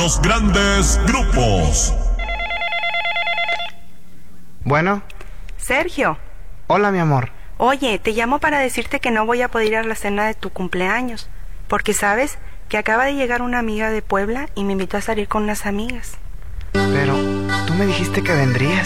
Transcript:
los grandes grupos. Bueno. Sergio. Hola, mi amor. Oye, te llamo para decirte que no voy a poder ir a la cena de tu cumpleaños, porque sabes que acaba de llegar una amiga de Puebla y me invitó a salir con unas amigas. Pero tú me dijiste que vendrías.